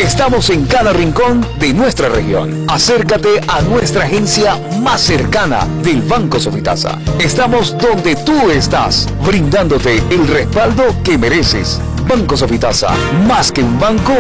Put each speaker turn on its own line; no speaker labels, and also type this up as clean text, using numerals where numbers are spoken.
Estamos en cada rincón de nuestra región. Acércate a nuestra agencia más cercana del Banco Sofitasa. Estamos donde tú estás, brindándote el respaldo que mereces. Banco Sofitasa, más que un banco,